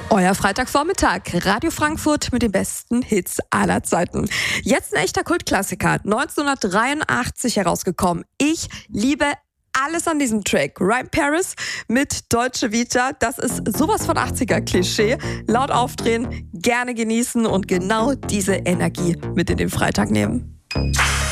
Euer Freitagvormittag, Radio Frankfurt mit den besten Hits aller Zeiten. Jetzt ein echter Kultklassiker, 1983 herausgekommen. Ich liebe alles an diesem Track. Ryan Paris mit Deutsche Vita, das ist sowas von 80er-Klischee. Laut aufdrehen, gerne genießen und genau diese Energie mit in den Freitag nehmen.